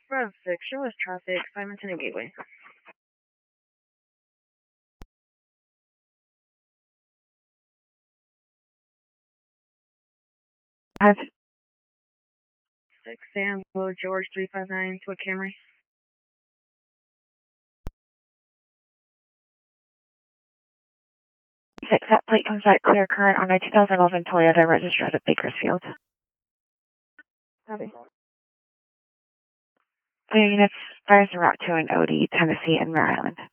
Route 6, show us traffic, Simonton and Gateway. I've 6 Sam, Low George 359 to a Camry. 6, that plate comes back clear current on a 2011 Toyota registered at Bakersfield. Copy. The units fires the route to an OD, Tennessee, and Rhode Island.